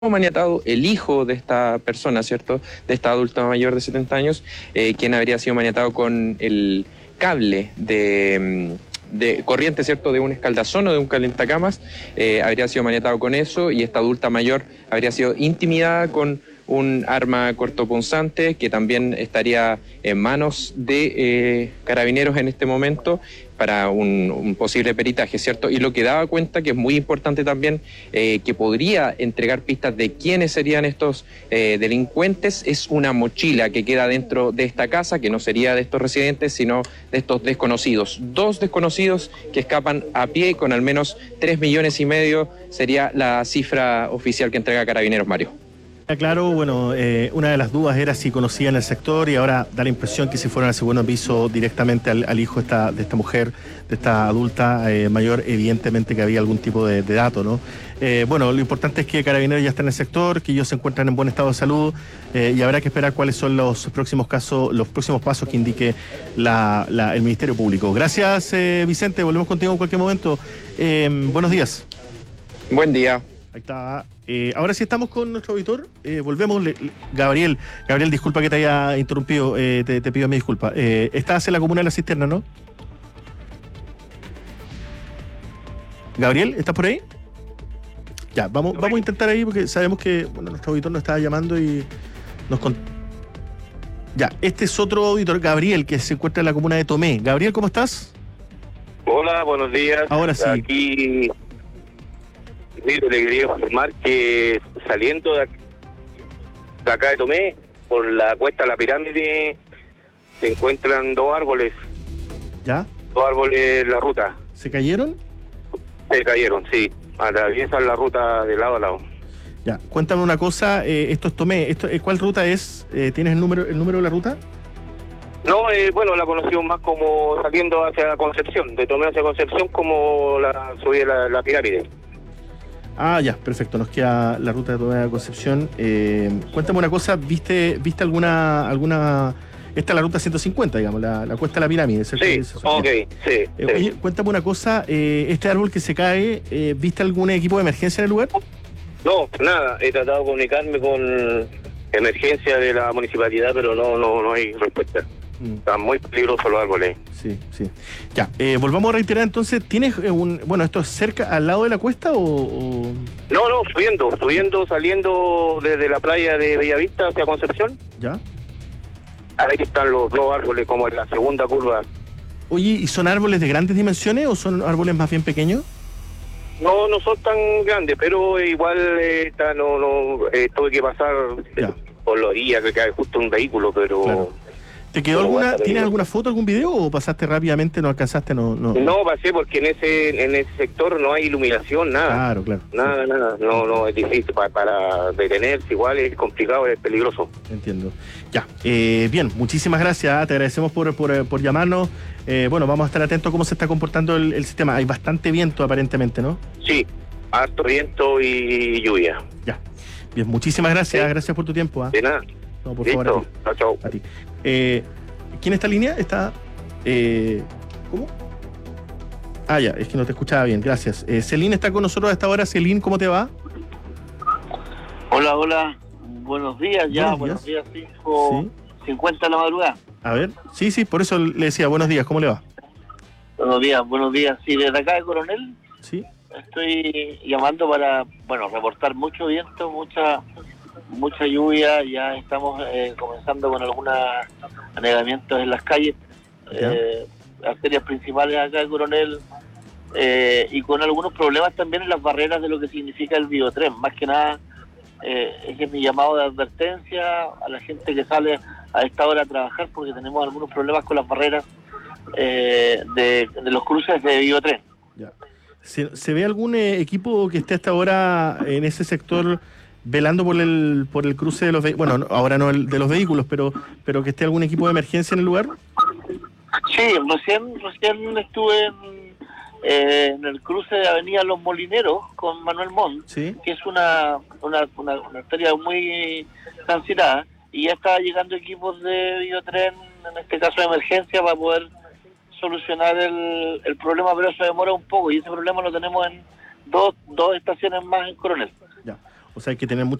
maniatado el hijo de esta persona, ¿cierto? De esta adulta mayor de 70 años, quien habría sido maniatado con el cable de corriente, ¿cierto? De un escaldazón o de un calentacamas, habría sido maniatado con eso, y esta adulta mayor habría sido intimidada con un arma cortopunzante que también estaría en manos de carabineros en este momento para un posible peritaje, ¿cierto? Y lo que daba cuenta, que es muy importante también, que podría entregar pistas de quiénes serían estos delincuentes, es una mochila que queda dentro de esta casa, que no sería de estos residentes, sino de estos desconocidos. Dos desconocidos que escapan a pie con al menos 3,5 millones sería la cifra oficial que entrega Carabineros, Mario. Claro, bueno, una de las dudas era si conocían el sector, y ahora da la impresión que si fueron al segundo piso directamente al hijo de esta mujer, de esta adulta mayor, evidentemente que había algún tipo de dato, ¿no? Bueno, lo importante es que Carabineros ya está en el sector, que ellos se encuentran en buen estado de salud, y habrá que esperar cuáles son los próximos pasos que indique el Ministerio Público. Gracias, Vicente, volvemos contigo en cualquier momento. Buenos días. Buen día. Ahí está. Ahora sí estamos con nuestro auditor. Volvemos. Gabriel, disculpa que te haya interrumpido. Te pido mi disculpa. Estás en la comuna de La Cisterna, ¿no? Gabriel, ¿estás por ahí? Ya, vamos a intentar ahí porque sabemos que nuestro auditor nos estaba llamando y Ya, este es otro auditor, Gabriel, que se encuentra en la comuna de Tomé. Gabriel, ¿cómo estás? Hola, buenos días. Ahora sí. Aquí, mire, le quería informar que saliendo de acá de Tomé, por la cuesta de la pirámide, se encuentran dos árboles. ¿Ya? Dos árboles en la ruta. ¿Se cayeron? Se cayeron, sí. Atraviesan la ruta de lado a lado. Ya, cuéntame una cosa, esto es Tomé, ¿cuál ruta es? ¿Tienes el número de la ruta? No, bueno, la conocimos más como saliendo hacia Concepción, de Tomé hacia Concepción, como la subida la pirámide. Ah, ya, perfecto, nos queda la ruta de Tomé a Concepción. Cuéntame una cosa, ¿viste alguna... Esta es la ruta 150, digamos, la cuesta de la pirámide, ¿cierto? Sí, ok, sí. Oye, cuéntame una cosa, este árbol que se cae, ¿viste algún equipo de emergencia en el lugar? No, nada, he tratado de comunicarme con emergencia de la municipalidad, pero no hay respuesta. Están muy peligrosos los árboles. Sí. Ya, volvamos a reiterar entonces, ¿tienes esto es cerca, al lado de la cuesta o...? No, subiendo, saliendo desde la playa de Bellavista hacia Concepción. ¿Ya? Ahí están los dos árboles como en la segunda curva. Oye, ¿y son árboles de grandes dimensiones o son árboles más bien pequeños? No son tan grandes, pero igual tuve que pasar por la orilla, que cae justo un vehículo, pero... Claro. ¿Te quedó alguna? ¿Tienes alguna foto, algún video o pasaste rápidamente, no alcanzaste? No, pasé porque en ese sector no hay iluminación, nada. Claro. Nada. No, es difícil para detenerse, igual es complicado, es peligroso. Entiendo. Ya, bien, muchísimas gracias, te agradecemos por llamarnos. Vamos a estar atentos a cómo se está comportando el sistema. Hay bastante viento aparentemente, ¿no? Sí, harto viento y lluvia. Ya, bien, muchísimas gracias, gracias por tu tiempo. De nada. No, por Listo. favor, Chao. a ti. ¿Quién está en línea? Está... ¿Cómo? Ya, es que no te escuchaba bien, gracias. Celín está con nosotros a esta hora. Celín, ¿cómo te va? Hola, buenos días ya, buenos días, 5:50 de la madrugada. A ver, sí, por eso le decía, buenos días, ¿cómo le va? Buenos días, sí, desde acá de Coronel. Sí. Estoy llamando para, reportar mucho viento, mucha lluvia, ya estamos comenzando con algunos anegamientos en las calles, arterias principales acá de Coronel, y con algunos problemas también en las barreras de lo que significa el biotren. Más que nada, ese es mi llamado de advertencia a la gente que sale a esta hora a trabajar, porque tenemos algunos problemas con las barreras de los cruces de biotren. Ya. ¿Se ve algún equipo que esté hasta ahora en ese sector velando por el cruce de los vehículos? Bueno, ahora no de los vehículos, pero que esté algún equipo de emergencia en el lugar. Sí, recién estuve en el cruce de Avenida Los Molineros con Manuel Montt, ¿sí? Que es una arteria muy transitada, y ya está llegando equipos de biotren, en este caso de emergencia, para poder solucionar el problema, pero eso demora un poco, y ese problema lo tenemos en dos estaciones más en Coronel. Ya. O sea, hay que tener